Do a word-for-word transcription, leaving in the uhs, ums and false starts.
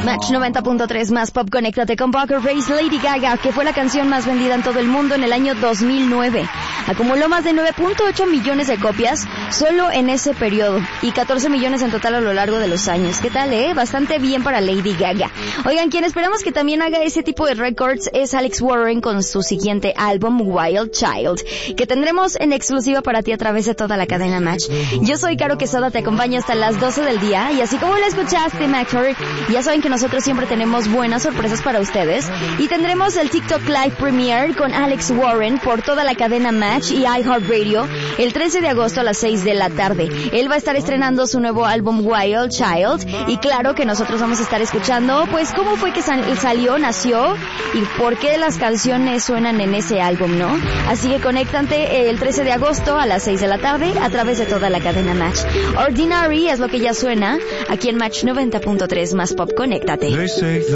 Match noventa punto tres más Pop, conéctate con Poker Face. Lady Gaga, que fue la canción más vendida en todo el mundo en el año dos mil nueve. Acumuló más de nueve punto ocho millones de copias solo en ese periodo y catorce millones en total a lo largo de los años. ¿Qué tal, eh? Bastante bien para Lady Gaga. Oigan, quien esperamos que también haga ese tipo de records es Alex Warren con su siguiente álbum Wild Child, que tendremos en exclusiva para ti a través de toda la cadena Match. Yo soy Caro Quesada, te acompaño hasta las doce del día y así como lo escuchaste, Matcher, ya saben que nosotros siempre tenemos buenas sorpresas para ustedes y tendremos el TikTok Live Premiere con Alex Warren por toda la cadena Match y iHeartRadio el trece de agosto a las seis de la tarde. Él va a estar estrenando su nuevo álbum Wild Child y claro que nosotros vamos a estar escuchando pues cómo fue que sal- salió, nació y por qué las canciones suenan en ese álbum, ¿no? Así que conéctate el trece de agosto a las seis de la tarde a través de toda la cadena Match. Ordinary es lo que ya suena aquí en Match noventa punto tres más Pop, conéctate.